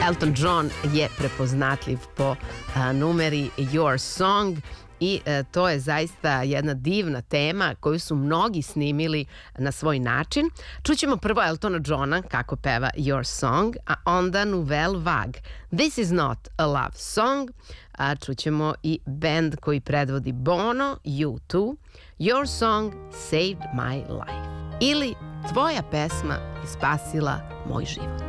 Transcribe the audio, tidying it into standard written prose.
Elton John je prepoznatljiv po numeri Your Song i to je zaista jedna divna tema koju su mnogi snimili na svoj način. Čućemo prvo Eltona Johna kako peva Your Song, a onda Nouvelle Vague. This is not a love song. A čućemo i band koji predvodi Bono, U2, Your Song Saved My Life. Ili Tvoja pesma je spasila moj život.